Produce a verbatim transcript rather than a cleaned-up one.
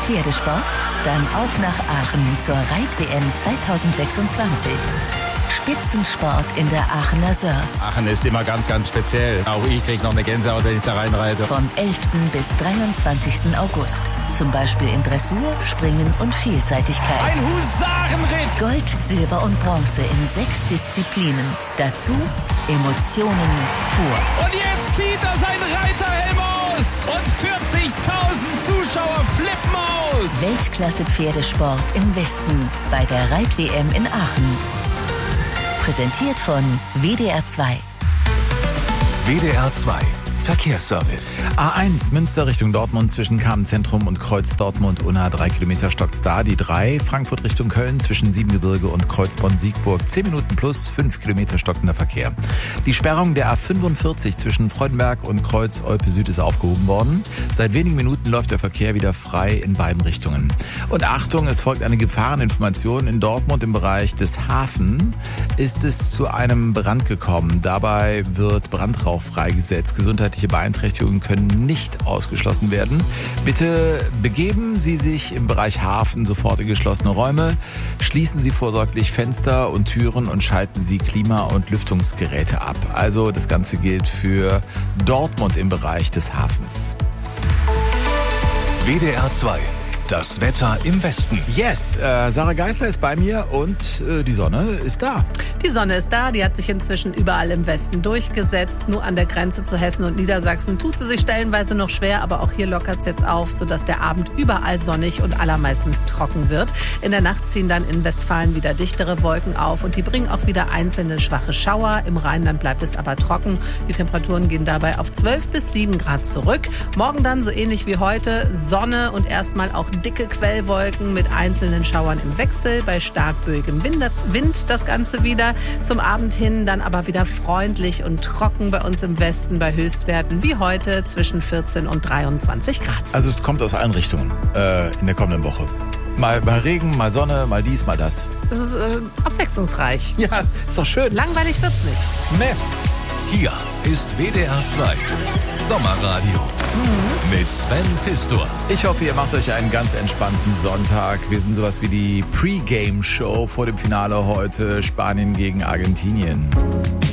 Pferdesport? Dann auf nach Aachen zur Reit-W M zwanzig sechsundzwanzig. Spitzensport in der Aachener Sörs. Aachen ist immer ganz, ganz speziell. Auch ich kriege noch eine Gänsehaut, wenn ich da reinreite. Vom elften bis dreiundzwanzigsten August. Zum Beispiel in Dressur, Springen und Vielseitigkeit. Ein Husarenritt! Gold, Silber und Bronze in sechs Disziplinen. Dazu Emotionen pur. Und jetzt zieht er seinen Reiterhelm aus. Und vierzigtausend Zuschauer flippen aus. Weltklasse-Pferdesport im Westen bei der Reit-W M in Aachen. Präsentiert von W D R zwei. W D R zwei Verkehrsservice. A eins Münster Richtung Dortmund zwischen Kamen-Zentrum und Kreuz Dortmund unter drei Kilometer stockt's da. Die drei Frankfurt Richtung Köln zwischen Siebengebirge und Kreuzbronn-Siegburg zehn Minuten plus fünf Kilometer stockender Verkehr. Die Sperrung der A fünfundvierzig zwischen Freudenberg und Kreuz Olpe Süd ist aufgehoben worden. Seit wenigen Minuten läuft der Verkehr wieder frei in beiden Richtungen. Und Achtung, es folgt eine Gefahreninformation. In Dortmund im Bereich des Hafen ist es zu einem Brand gekommen. Dabei wird Brandrauch freigesetzt. Gesundheitliche Beeinträchtigungen können nicht ausgeschlossen werden. Bitte begeben Sie sich im Bereich Hafen sofort in geschlossene Räume. Schließen Sie vorsorglich Fenster und Türen und schalten Sie Klima- und Lüftungsgeräte ab. Also das Ganze gilt für Dortmund im Bereich des Hafens. W D R zwei. Das Wetter im Westen. Yes, äh, Sarah Geisler ist bei mir und äh, die Sonne ist da. Die Sonne ist da, die hat sich inzwischen überall im Westen durchgesetzt. Nur an der Grenze zu Hessen und Niedersachsen tut sie sich stellenweise noch schwer, aber auch hier lockert es jetzt auf, sodass der Abend überall sonnig und allermeistens trocken wird. In der Nacht ziehen dann in Westfalen wieder dichtere Wolken auf und die bringen auch wieder einzelne schwache Schauer. Im Rheinland bleibt es aber trocken. Die Temperaturen gehen dabei auf zwölf bis sieben Grad zurück. Morgen dann so ähnlich wie heute Sonne und erstmal auch dicke Quellwolken mit einzelnen Schauern im Wechsel, bei stark böigem Wind das Ganze wieder. Zum Abend hin dann aber wieder freundlich und trocken bei uns im Westen bei Höchstwerten wie heute zwischen vierzehn und dreiundzwanzig Grad. Also es kommt aus allen Richtungen äh, in der kommenden Woche. Mal, mal Regen, mal Sonne, mal dies, mal das. Das ist äh, abwechslungsreich. Ja, ist doch schön. Langweilig wird's nicht. Nee. Hier ist W D R zwei Sommerradio mhm. mit Sven Pistor. Ich hoffe, ihr macht euch einen ganz entspannten Sonntag. Wir sind sowas wie die Pre-Game-Show vor dem Finale heute Spanien gegen Argentinien.